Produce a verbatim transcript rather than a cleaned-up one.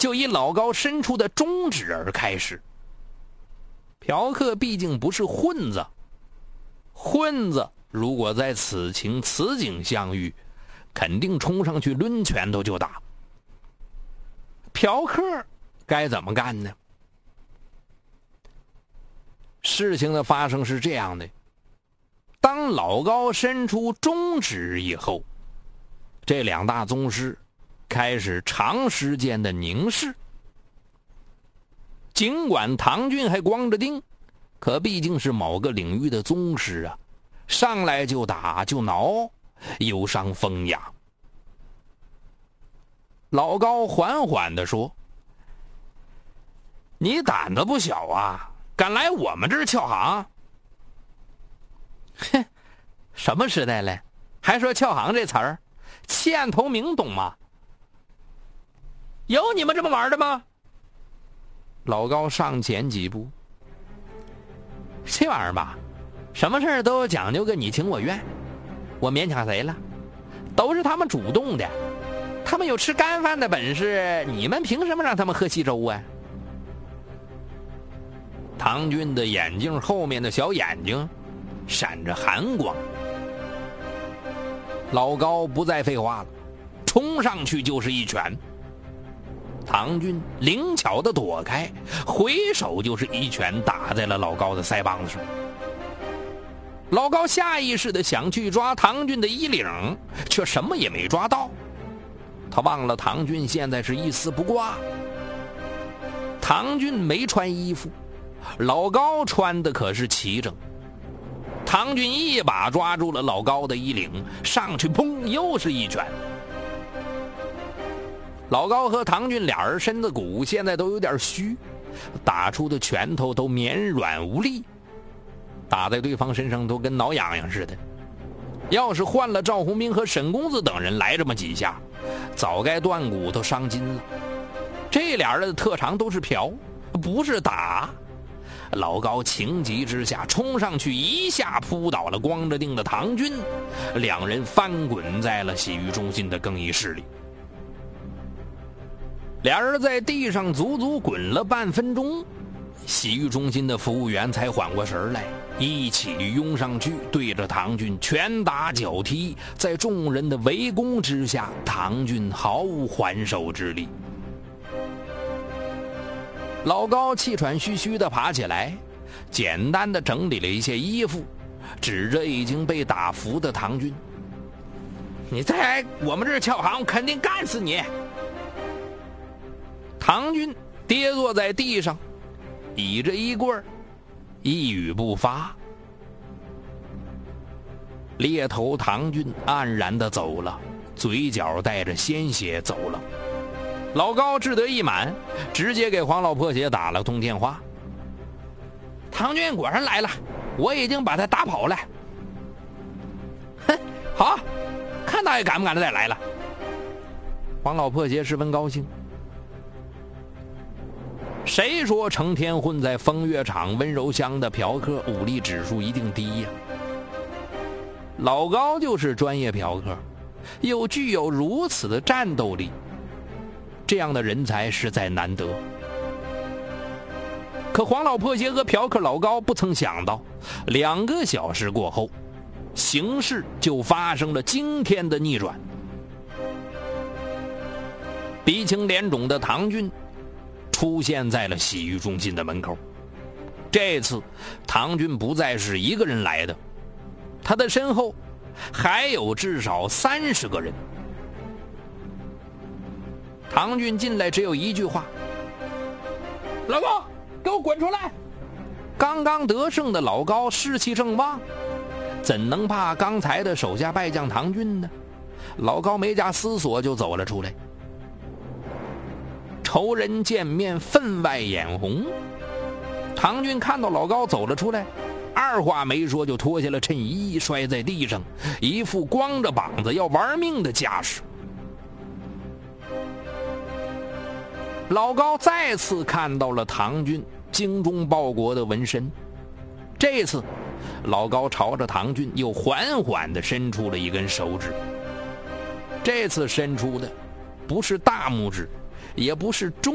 就以老高伸出的中指而开始。嫖客毕竟不是混子，混子如果在此情此景相遇，肯定冲上去抡拳头就打。嫖客该怎么干呢？事情的发生是这样的，当老高伸出中指以后，这两大宗师开始长时间的凝视。尽管唐军还光着腚，可毕竟是某个领域的宗师啊，上来就打就挠，有伤风雅。老高缓缓地说：“你胆子不小啊，敢来我们这儿撬行？”哼，什么时代了，还说撬行这词儿？弃暗投明懂吗？有你们这么玩的吗？老高上前几步：“这玩意儿吧，什么事儿都讲究个你情我愿，我勉强谁了？都是他们主动的，他们有吃干饭的本事，你们凭什么让他们喝稀粥啊？”唐军的眼镜后面的小眼睛闪着寒光。老高不再废话了，冲上去就是一拳。唐军灵巧地躲开，回手就是一拳打在了老高的腮帮子上。老高下意识地想去抓唐军的衣领，却什么也没抓到。他忘了唐军现在是一丝不挂。唐军没穿衣服，老高穿的可是齐整。唐军一把抓住了老高的衣领，上去砰又是一拳。老高和唐军俩人身子骨现在都有点虚，打出的拳头都绵软无力，打在对方身上都跟挠痒痒似的。要是换了赵红兵和沈公子等人来这么几下，早该断骨头伤筋了。这俩人的特长都是嫖，不是打。老高情急之下冲上去，一下扑倒了光着腚的唐军，两人翻滚在了洗浴中心的更衣室里。俩人在地上足足滚了半分钟，洗浴中心的服务员才缓过神来，一起拥上去，对着唐军拳打脚踢。在众人的围攻之下，唐军毫无还手之力。老高气喘吁吁地爬起来，简单地整理了一些衣服，指着已经被打服的唐军：“你再来我们这儿撬行，肯定干死你！”唐军跌坐在地上，倚着衣柜，一语不发。猎头唐军黯然地走了，嘴角带着鲜血走了。老高志得意满，直接给黄老破鞋打了通电话：“唐军果然来了，我已经把他打跑了。”“哼，好，看大爷敢不敢再来了。”黄老破鞋十分高兴。谁说成天混在风月场温柔乡的嫖客武力指数一定低呀？老高就是专业嫖客，又具有如此的战斗力，这样的人才实在难得。可黄老破鞋和嫖客老高不曾想到，两个小时过后，形势就发生了惊天的逆转。鼻青脸肿的唐军出现在了洗浴中心的门口。这次唐军不再是一个人来的，他的身后还有至少三十个人。唐军进来只有一句话：“老高，给我滚出来！”刚刚得胜的老高士气正旺，怎能怕刚才的手下败将唐军呢？老高没加思索就走了出来。仇人见面分外眼红，唐军看到老高走了出来，二话没说就脱下了衬衣摔在地上，一副光着膀子要玩命的架势。老高再次看到了唐军精忠报国的纹身，这次老高朝着唐军又缓缓地伸出了一根手指。这次伸出的不是大拇指，也不是中